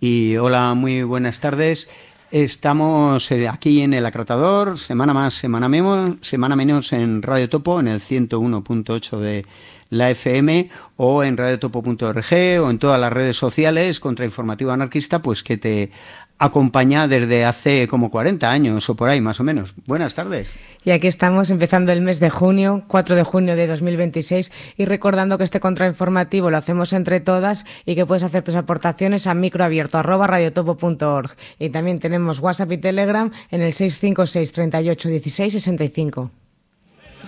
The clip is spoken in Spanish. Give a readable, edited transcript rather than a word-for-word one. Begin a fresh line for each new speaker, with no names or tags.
Y hola, muy buenas tardes. Estamos aquí en El Acratador, semana más, semana menos en Radio Topo, en el 101.8 de la FM, o en radiotopo.org, o en todas las redes sociales. Contrainformativo Anarquista, pues que te acompaña desde hace como 40 años o por ahí, más o menos. Buenas tardes.
Y aquí estamos empezando el mes de junio, 4 de junio de 2026, y recordando que este contrainformativo lo hacemos entre todas y que puedes hacer tus aportaciones a microabierto@radiotopo.org. Y también tenemos WhatsApp y Telegram en el 656 38 16 65.